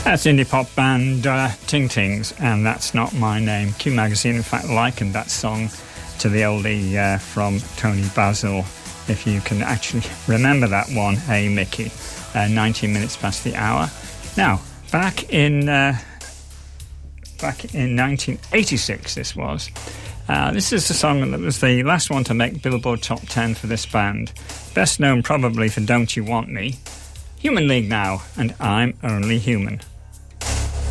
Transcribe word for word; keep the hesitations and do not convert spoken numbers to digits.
That's indie pop band uh, Ting Tings, and That's Not My Name. Q Magazine, in fact, likened that song to the oldie uh, from Tony Basil, if you can actually remember that one. Hey, Mickey. Uh, nineteen minutes past the hour. Now, back in uh, back in nineteen eighty-six, this was. Uh, this is the song that was the last one to make Billboard Top ten for this band. Best known probably for Don't You Want Me, Human League Now, and I'm Only Human.